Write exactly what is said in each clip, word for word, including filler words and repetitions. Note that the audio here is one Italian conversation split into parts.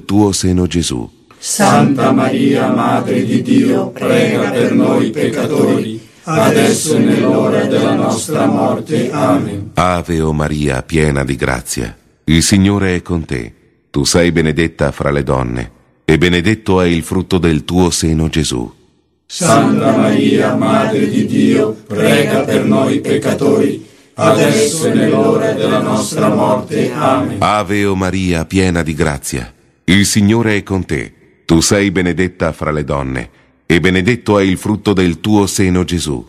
tuo seno Gesù. Santa Maria, Madre di Dio, prega per noi peccatori, adesso e nell'ora della nostra morte. Amen. Ave o Maria, piena di grazia, il Signore è con te. Tu sei benedetta fra le donne, e benedetto è il frutto del tuo seno Gesù. Santa Maria, Madre di Dio, prega per noi peccatori, adesso e nell'ora della nostra morte. Amen. Ave o Maria, piena di grazia, il Signore è con te. Tu sei benedetta fra le donne, e benedetto è il frutto del tuo seno Gesù.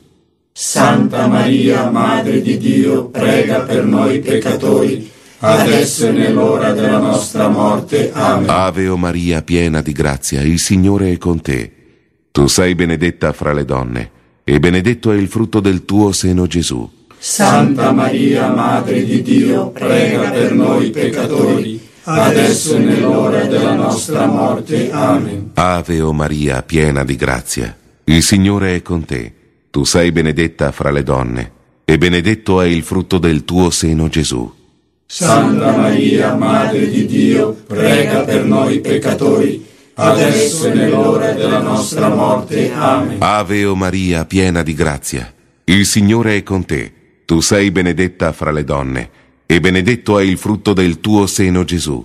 Santa Maria, Madre di Dio, prega per noi peccatori, adesso e nell'ora della nostra morte. Amen. Ave o Maria, piena di grazia, il Signore è con te. Tu sei benedetta fra le donne, e benedetto è il frutto del tuo seno Gesù. Santa Maria, Madre di Dio, prega per noi peccatori, adesso e nell'ora della nostra morte. Amen. Ave o Maria, piena di grazia, il Signore è con te. Tu sei benedetta fra le donne, e benedetto è il frutto del tuo seno Gesù. Santa Maria, Madre di Dio, prega per noi peccatori, adesso e nell'ora della nostra morte. Amen. Ave o Maria, piena di grazia, il Signore è con te. Tu sei benedetta fra le donne, e benedetto è il frutto del tuo seno Gesù.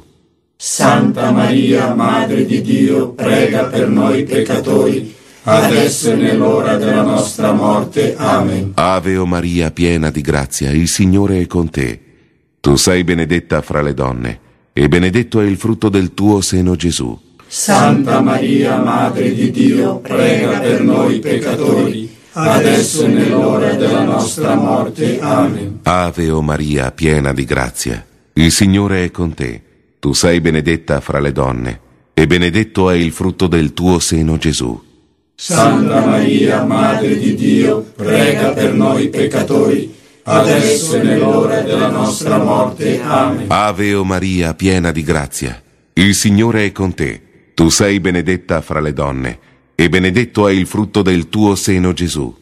Santa Maria, Madre di Dio, prega per noi peccatori, adesso e nell'ora della nostra morte. Amen. Ave o Maria, piena di grazia, il Signore è con te. Tu sei benedetta fra le donne, e benedetto è il frutto del tuo seno Gesù. Santa Maria, Madre di Dio, prega per noi peccatori, adesso e nell'ora della nostra morte. Amen. Ave o Maria, piena di grazia, il Signore è con te. Tu sei benedetta fra le donne, e benedetto è il frutto del tuo seno Gesù. Santa Maria, Madre di Dio, prega per noi peccatori, adesso e nell'ora della nostra morte. Amen. Ave o Maria, piena di grazia, il Signore è con te. Tu sei benedetta fra le donne, e benedetto è il frutto del tuo seno Gesù.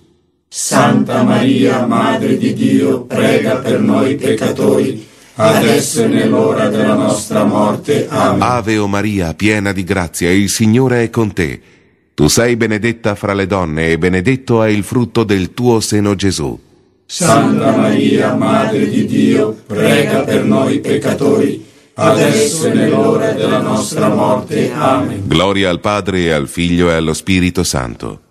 Santa Maria, Madre di Dio, prega per noi peccatori, adesso e nell'ora della nostra morte. Amen. Ave o Maria, piena di grazia, il Signore è con te. Tu sei benedetta fra le donne, e benedetto è il frutto del tuo seno Gesù. Santa Maria, Madre di Dio, prega per noi peccatori, adesso e nell'ora della nostra morte. Amen. Gloria al Padre, e al Figlio, e allo Spirito Santo.